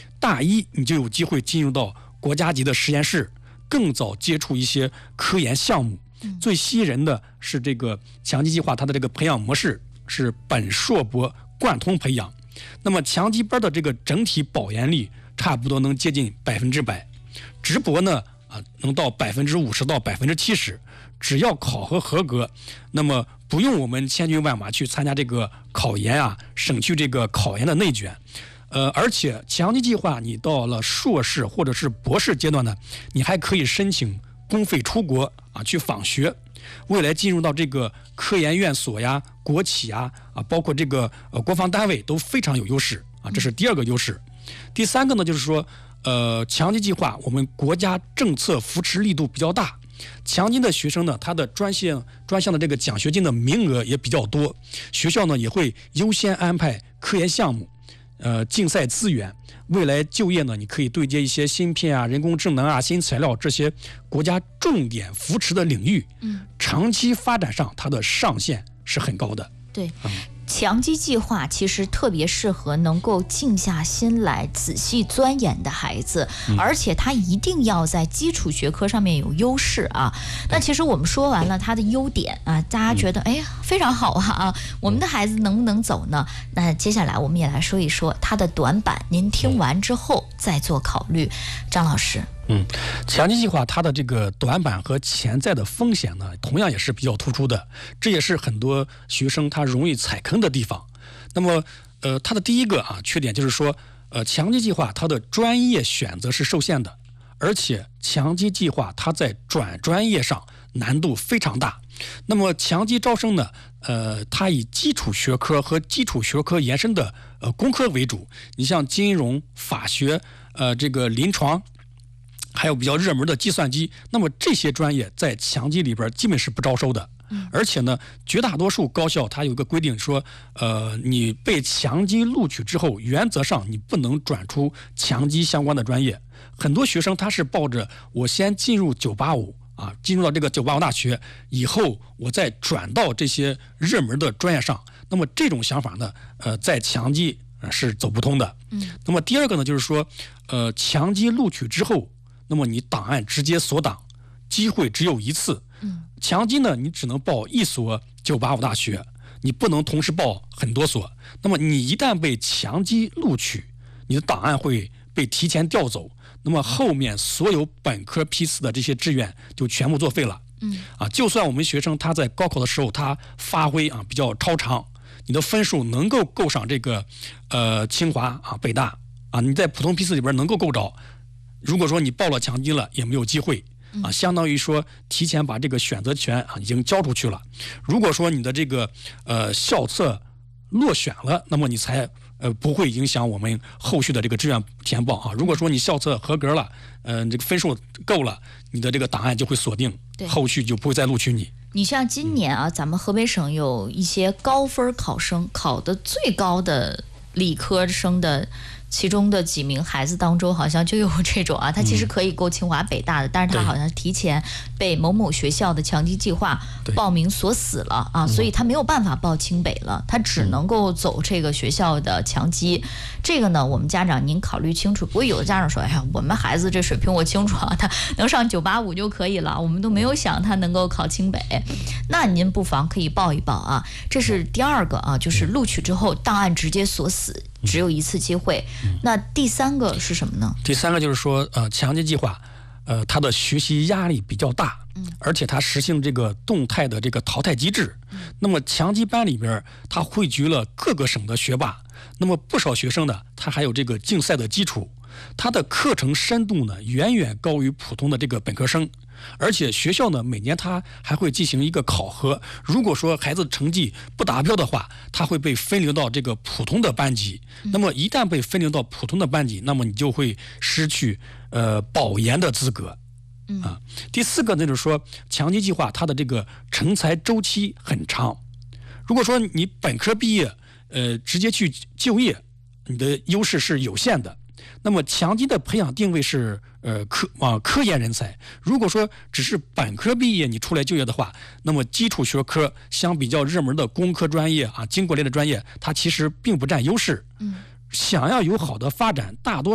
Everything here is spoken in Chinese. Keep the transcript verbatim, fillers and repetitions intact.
大一你就有机会进入到国家级的实验室，更早接触一些科研项目。最吸引人的是这个强基计划，它的这个培养模式是本硕博贯通培养。那么强基班的这个整体保研率差不多能接近百分之百，直博呢啊能到百分之五十到百分之七十。只要考核合格，那么不用我们千军万马去参加这个考研啊，省去这个考研的内卷。呃，而且强基计划你到了硕士或者是博士阶段呢，你还可以申请公费出国啊去访学，未来进入到这个科研院所呀、国企呀啊，包括这个呃国防单位都非常有优势啊，这是第二个优势。第三个呢，就是说呃强基计划我们国家政策扶持力度比较大。强基的学生呢，他的专项专项的这个奖学金的名额也比较多，学校呢也会优先安排科研项目，呃，竞赛资源。未来就业呢，你可以对接一些芯片啊、人工智能啊、新材料这些国家重点扶持的领域。嗯，长期发展上，它的上限是很高的。 对。嗯，强基计划其实特别适合能够静下心来仔细钻研的孩子，嗯、而且他一定要在基础学科上面有优势啊。那其实我们说完了他的优点啊，大家觉得、嗯、哎呀非常好啊啊，我们的孩子能不能走呢？那接下来我们也来说一说他的短板，您听完之后再做考虑。张老师。 嗯，强基计划它的这个短板和潜在的风险呢，同样也是比较突出的，这也是很多学生他容易踩坑的地方。那么，呃，它的第一个啊缺点就是说，呃，强基计划它的专业选择是受限的，而且强基计划它在转专业上难度非常大。那么强基招生呢，呃，它以基础学科和基础学科延伸的呃工科为主，你像金融、法学、呃这个临床。还有比较热门的计算机，那么这些专业在强基里边基本是不招收的。而且呢，绝大多数高校它有一个规定说，呃，你被强基录取之后，原则上你不能转出强基相关的专业。很多学生他是抱着我先进入九八五啊，进入到这个九八五大学以后，我再转到这些热门的专业上。那么这种想法呢，呃，在强基是走不通的。嗯。那么第二个呢，就是说，呃，强基录取之后。那么你档案直接锁档，机会只有一次。嗯，强基呢，你只能报一所九八五大学，你不能同时报很多所。那么你一旦被强基录取，你的档案会被提前调走，那么后面所有本科批次的这些志愿就全部作废了。嗯，啊，就算我们学生他在高考的时候他发挥啊比较超常，你的分数能够够上这个呃清华啊、北大啊，你在普通批次里边能够够着。如果说你报了强基了，也没有机会啊，相当于说提前把这个选择权啊已经交出去了。如果说你的这个呃校测落选了，那么你才呃不会影响我们后续的这个志愿填报啊。如果说你校测合格了，嗯、呃，这个分数够了，你的这个档案就会锁定，后续就不会再录取你。 你像今年啊，咱们河北省有一些高分考生，考的最高的理科生的。其中的几名孩子当中，好像就有这种啊，他其实可以够清华北大的，但是他好像提前被某某学校的强基计划报名锁死了啊，所以他没有办法报清北了，他只能够走这个学校的强基。这个呢，我们家长您考虑清楚。不过有的家长说，哎呀，我们孩子这水平我清楚啊，他能上九八五就可以了，我们都没有想他能够考清北。那您不妨可以报一报啊，这是第二个啊，就是录取之后档案直接锁死。只有一次机会，那第三个是什么呢？ 第三个就是说，呃，强基计划，呃，它的学习压力比较大，嗯，而且它实行这个动态的这个淘汰机制。嗯、那么强基班里边，它汇聚了各个省的学霸，那么不少学生呢，他还有这个竞赛的基础，它的课程深度呢，远远高于普通的这个本科生。而且学校呢，每年他还会进行一个考核，如果说孩子成绩不达标的话，他会被分流到这个普通的班级。那么一旦被分流到普通的班级，那么你就会失去呃保研的资格。啊，第四个呢，就是说强基计划它的这个成才周期很长。如果说你本科毕业，呃，直接去就业，你的优势是有限的。那么强基的培养定位是呃科啊科研人才。如果说只是本科毕业你出来就业的话，那么基础学科相比较热门的工科专业啊、经国类的专业，它其实并不占优势。嗯，想要有好的发展，大多